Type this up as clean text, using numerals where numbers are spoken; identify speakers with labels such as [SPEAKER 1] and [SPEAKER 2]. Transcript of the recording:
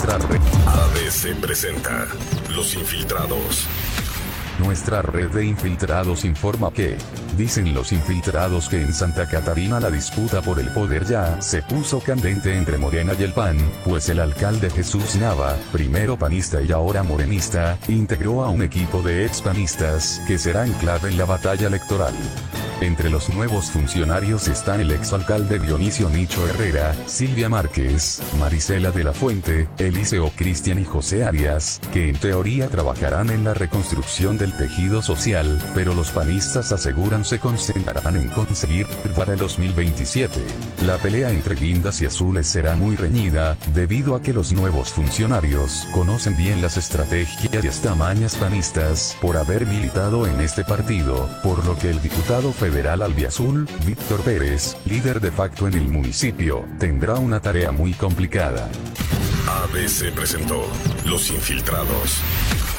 [SPEAKER 1] nuestra red.
[SPEAKER 2] ABC presenta Los Infiltrados.
[SPEAKER 1] Nuestra red de infiltrados informa que, dicen los infiltrados, que en Santa Catarina la disputa por el poder ya se puso candente entre Morena y el PAN, pues el alcalde Jesús Nava, primero panista y ahora morenista, integró a un equipo de expanistas que serán clave en la batalla electoral. Entre los nuevos funcionarios están el exalcalde Dionisio Nicho Herrera, Silvia Márquez, Marisela de la Fuente, Eliseo Cristian y José Arias, que en teoría trabajarán en la reconstrucción del tejido social, pero los panistas aseguran se concentrarán en conseguir para el 2027. La pelea entre guindas y azules será muy reñida, debido a que los nuevos funcionarios conocen bien las estrategias y hasta mañas panistas por haber militado en este partido, por lo que el diputado federal albiazul, Víctor Pérez, líder de facto en el municipio, tendrá una tarea muy complicada.
[SPEAKER 2] ABC presentó Los Infiltrados.